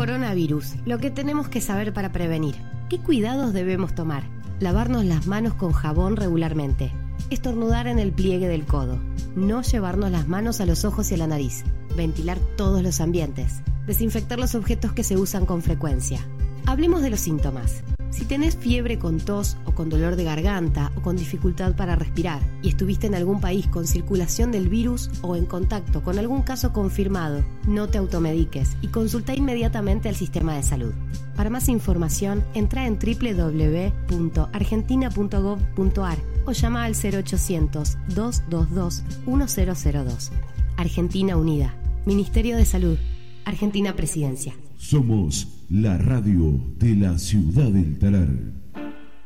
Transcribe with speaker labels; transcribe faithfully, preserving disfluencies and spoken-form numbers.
Speaker 1: Coronavirus, lo que tenemos que saber para prevenir. ¿Qué cuidados debemos tomar? Lavarnos las manos con jabón regularmente. Estornudar en el pliegue del codo. No llevarnos las manos a los ojos y a la nariz. Ventilar todos los ambientes. Desinfectar los objetos que se usan con frecuencia. Hablemos de los síntomas. Si tenés fiebre con tos o con dolor de garganta o con dificultad para respirar y estuviste en algún país con circulación del virus o en contacto con algún caso confirmado, no te automediques y consulta inmediatamente al sistema de salud. Para más información, entra en doble u doble u doble u punto argentina punto gov punto ar o llama al cero ochocientos, dos dos dos, uno cero cero dos. Argentina Unida. Ministerio de Salud. Argentina Presidencia.
Speaker 2: Somos la radio de la ciudad del Talar.